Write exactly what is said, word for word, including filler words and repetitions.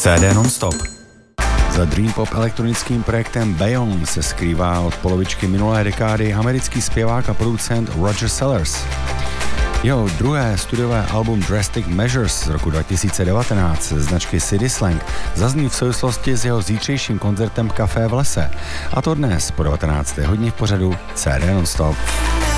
C D non-stop. Za dream pop elektronickým projektem Beyond se skrývá od polovičky minulé dekády americký zpěvák a producent Roger Sellers. Jeho druhé studiové album Drastic Measures z roku dva tisíce devatenáct ze značky City Slang zazní v souvislosti s jeho zítřejším koncertem v Café v lese. A to dnes po devatenácté hodině v pořadu C D non-stop.